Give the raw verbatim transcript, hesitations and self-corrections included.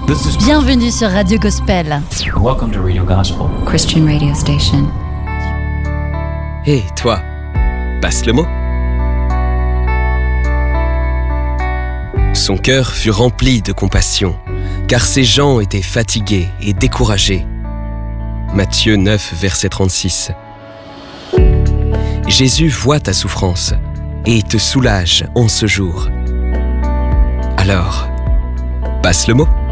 Bienvenue sur Radio Gospel. Welcome to Radio Gospel. Christian radio station. Hé, hey, toi, passe le mot. Son cœur fut rempli de compassion, car ces gens étaient fatigués et découragés. Matthieu neuf, verset trente-six. Jésus voit ta souffrance et te soulage en ce jour. Alors, passe le mot.